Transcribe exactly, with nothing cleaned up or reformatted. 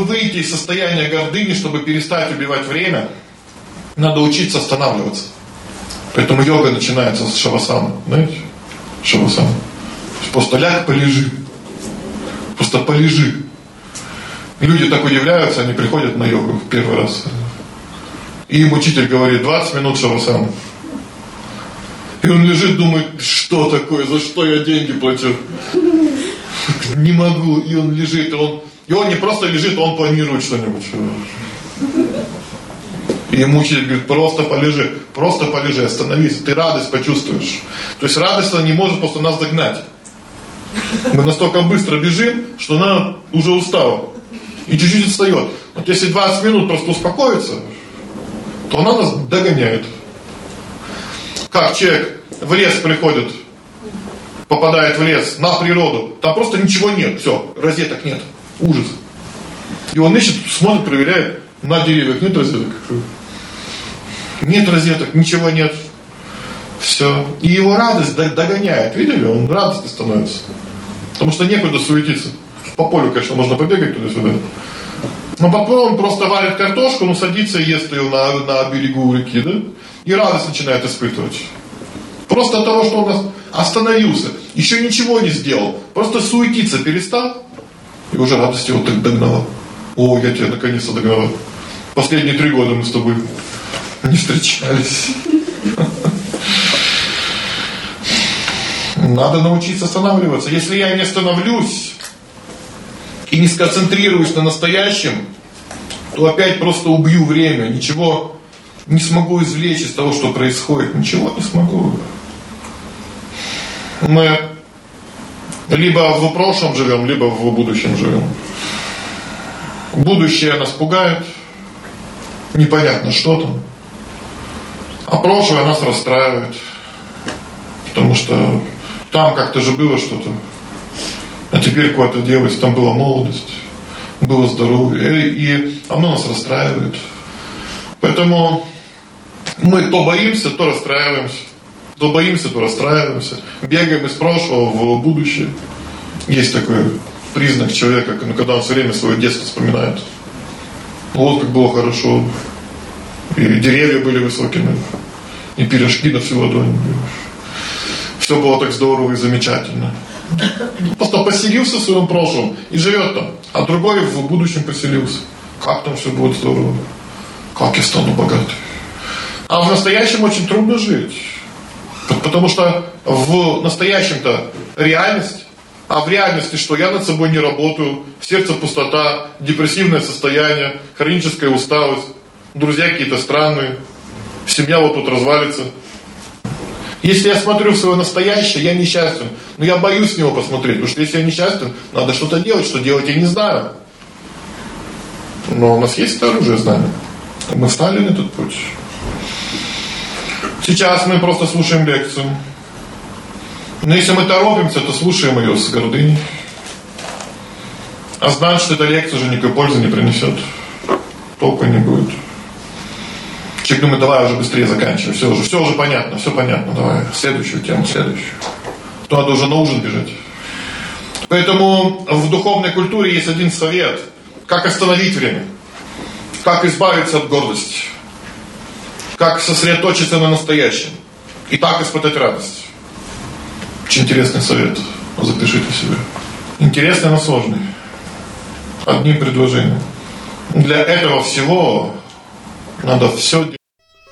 выйти из состояния гордыни, чтобы перестать убивать время, надо учиться останавливаться. Поэтому йога начинается с шавасаны, знаете? Шавасана. Просто ляг, полежи. Просто полежи. И люди так удивляются, они приходят на йогу в первый раз. И им учитель говорит: двадцать минут шавасаны. И он лежит, думает: что такое, за что я деньги плачу? Не могу. И он лежит, и он, и он не просто лежит, он планирует что-нибудь. И ему учитель говорит: просто полежи, просто полежи, остановись, ты радость почувствуешь. То есть радость, она не может просто нас догнать. Мы настолько быстро бежим, что она уже устала. И чуть-чуть отстает. Вот если двадцать минут просто успокоиться, то она нас догоняет. Как человек в лес приходит, попадает в лес, на природу, там просто ничего нет, все, розеток нет, ужас. И он ищет, смотрит, проверяет, на деревьях нет розеток. Нет розеток, ничего нет. Все. И его радость догоняет. Видели? Он радостный становится. Потому что некуда суетиться. По полю, конечно, можно побегать туда-сюда. Но потом он просто варит картошку, ну садится и ест ее на, на берегу реки, да? И радость начинает испытывать. Просто от того, что он остановился. Еще ничего не сделал. Просто суетиться перестал. И уже радость его так догнала. О, я тебя наконец-то догнала. Последние три года мы с тобой не встречались. Надо научиться останавливаться. Если я не остановлюсь и не сконцентрируюсь на настоящем, то опять просто убью время. Ничего не смогу извлечь из того, что происходит. Ничего не смогу. Мы либо в прошлом живем, либо в будущем живем. Будущее нас пугает. Непонятно, что там. А прошлое нас расстраивает. Потому что там как-то же было что-то. А теперь куда-то делать, там была молодость, было здоровье. И оно нас расстраивает. Поэтому мы то боимся, то расстраиваемся. То боимся, то расстраиваемся. Бегаем из прошлого в будущее. Есть такой признак человека, когда он все время свое детство вспоминает. Вот как было хорошо. И деревья были высокими. И пирожки на всю ладонь. Все было так здорово и замечательно. Просто поселился в своем прошлом и живет там. А другой в будущем поселился. Как там все будет здорово. Как я стану богатым. А в настоящем очень трудно жить. Потому что в настоящем-то реальность. А в реальности что? Я над собой не работаю. В сердце пустота, депрессивное состояние, хроническая усталость. Друзья какие-то странные. Семья вот тут развалится. Если я смотрю в свое настоящее, я несчастен. Но я боюсь в него посмотреть. Потому что если я несчастен, надо что-то делать. Что делать, я не знаю. Но у нас есть оружие знания. Мы встали на этот путь. Сейчас мы просто слушаем лекцию. Но если мы торопимся, то слушаем ее с гордыней. А знаем, что эта лекция уже никакой пользы не принесет. Толка не будет. Человек думает: давай уже быстрее заканчивай. Все уже, все уже понятно, все понятно. Давай следующую тему, следующую. То надо уже на ужин бежать. Поэтому в духовной культуре есть один совет. Как остановить время. Как избавиться от гордости. Как сосредоточиться на настоящем. И так испытать радость. Очень интересный совет. Запишите себе. Интересный, но сложный. Одним предложением. Для этого всего надо все делать.